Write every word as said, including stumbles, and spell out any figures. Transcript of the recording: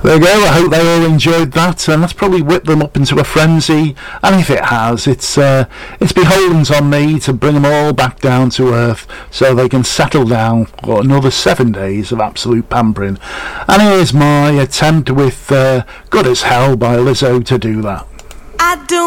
There you go, I hope they all enjoyed that, and that's probably whipped them up into a frenzy, and if it has, it's uh, it's beholden on me to bring them all back down to earth so they can settle down for another seven days of absolute pampering. And here's my attempt with uh, Good As Hell by Lizzo to do that. I do